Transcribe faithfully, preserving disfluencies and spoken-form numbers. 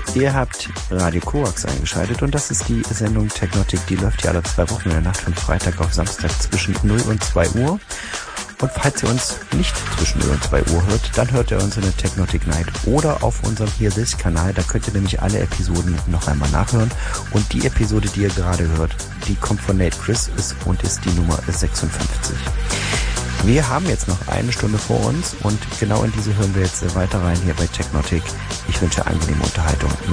Ihr habt Radio Korax eingeschaltet und das ist die Sendung Technotic, die läuft ja alle zwei Wochen in der Nacht von Freitag auf Samstag zwischen null und zwei Uhr. Und falls ihr uns nicht zwischen null und zwei Uhr hört, dann hört ihr uns in der Technotic Night oder auf unserem Hear This Kanal. Da könnt ihr nämlich alle Episoden noch einmal nachhören. Und die Episode, die ihr gerade hört, die kommt von Nate Chris und ist die Nummer sechsundfünfzig. Wir haben jetzt noch eine Stunde vor uns und genau in diese hören wir jetzt weiter rein hier bei Technotic. Ich wünsche angenehme Unterhaltung.